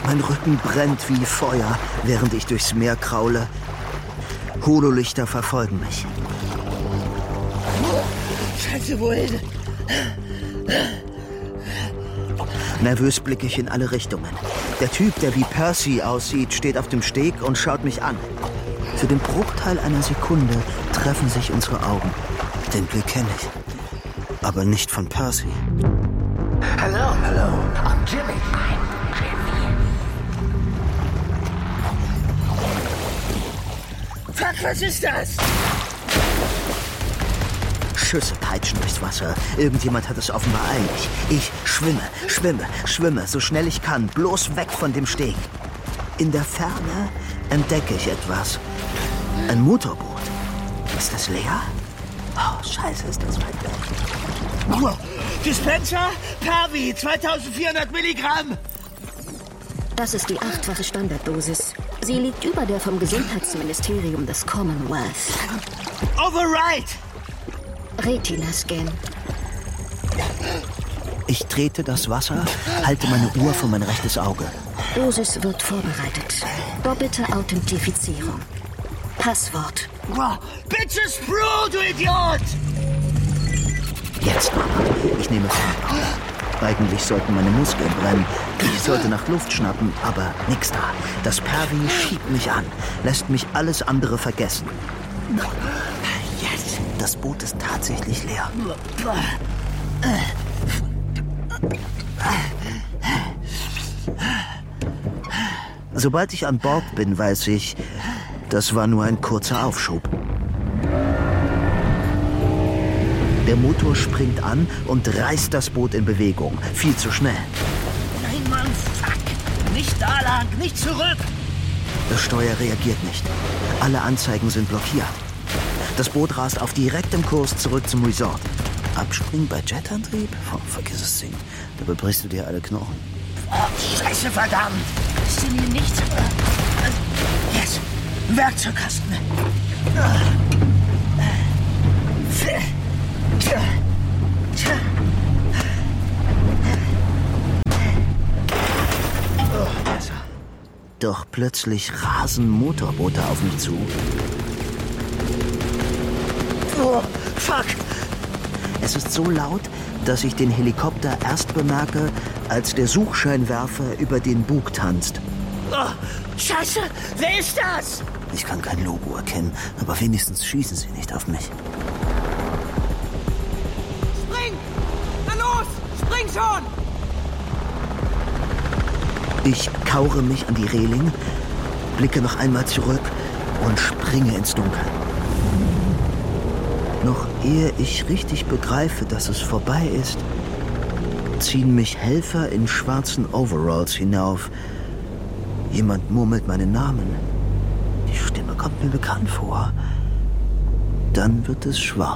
Mein Rücken brennt wie Feuer, während ich durchs Meer kraule. Hololichter verfolgen mich. Scheiße, wohin? Nervös blicke ich in alle Richtungen. Der Typ, der wie Percy aussieht, steht auf dem Steg und schaut mich an. Für den Bruchteil einer Sekunde treffen sich unsere Augen. Den Blick kenne ich, aber nicht von Percy. Hello, I'm Jimmy. Fuck, was ist das? Schüsse peitschen durchs Wasser. Irgendjemand hat es offenbar eilig. Ich schwimme, so schnell ich kann, bloß weg von dem Steg. In der Ferne entdecke ich etwas. Ein Motorboot. Ist das leer? Oh, scheiße, ist das weit weg. Dispenser? Pavi, 2400 Milligramm. Das ist die 8-fache Standarddosis. Sie liegt über der vom Gesundheitsministerium des Commonwealth. Override! Retina-Scan. Ich trete das Wasser, halte meine Uhr vor mein rechtes Auge. Dosis wird vorbereitet. Doppelte Authentifizierung. Passwort. Bitches Brew, du Idiot! Jetzt aber. Ich nehme Fahrt auf. Eigentlich sollten meine Muskeln brennen. Ich sollte nach Luft schnappen, aber nix da. Das Pervi schiebt mich an, lässt mich alles andere vergessen. Yes. Das Boot ist tatsächlich leer. Sobald ich an Bord bin, weiß ich, das war nur ein kurzer Aufschub. Der Motor springt an und reißt das Boot in Bewegung. Viel zu schnell. Nein, Mann, fuck. Nicht da lang, nicht zurück. Das Steuer reagiert nicht. Alle Anzeigen sind blockiert. Das Boot rast auf direktem Kurs zurück zum Resort. Abspringen bei Jetantrieb? Oh, vergiss es, Ding. Dabei brichst du dir alle Knochen. Oh, Scheiße, verdammt. Ist denn hier nichts? Yes, Werkzeugkasten. Doch plötzlich rasen Motorboote auf mich zu. Oh, fuck. Es ist so laut, dass ich den Helikopter erst bemerke, als der Suchscheinwerfer über den Bug tanzt. Oh, Scheiße, wer ist das? Ich kann kein Logo erkennen, aber wenigstens schießen sie nicht auf mich. Spring! Na los! Spring schon! Ich kaure mich an die Reling, blicke noch einmal zurück und springe ins Dunkel. Noch ehe ich richtig begreife, dass es vorbei ist, ziehen mich Helfer in schwarzen Overalls hinauf. Jemand murmelt meinen Namen. Die Stimme kommt mir bekannt vor. Dann wird es schwarz.